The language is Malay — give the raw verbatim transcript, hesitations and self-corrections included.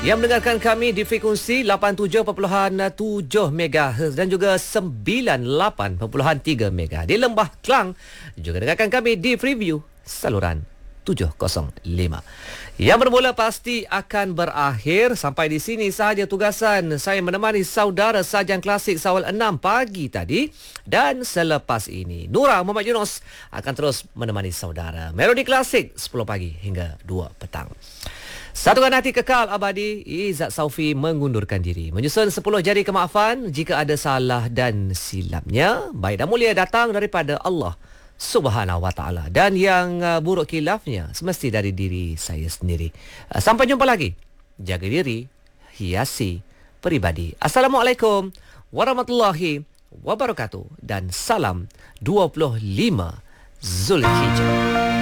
Yang mendengarkan kami di frekuensi lapan puluh tujuh perpuluhan tujuh megahertz dan juga sembilan puluh lapan perpuluhan tiga megahertz di Lembah Kelang. Juga dengarkan kami di Freeview saluran tujuh kosong lima. Yang bermula pasti akan berakhir. Sampai di sini sahaja tugasan saya menemani saudara Sarjan Klasik Sawal enam pagi tadi. Dan selepas ini Nura Muhammad Yunus akan terus menemani saudara. Melodi Klasik sepuluh pagi hingga dua petang. Satukan hati kekal abadi. Izzat Saufi mengundurkan diri. Menyusun sepuluh jari kemaafan jika ada salah dan silapnya. Baik dan mulia datang daripada Allah Subhanahu wa ta'ala. Dan yang uh, buruk khilafnya semesti dari diri saya sendiri. Uh, sampai jumpa lagi. Jaga diri, hiasi peribadi. Assalamualaikum warahmatullahi wabarakatuh. Dan salam dua puluh lima Zulhijjah.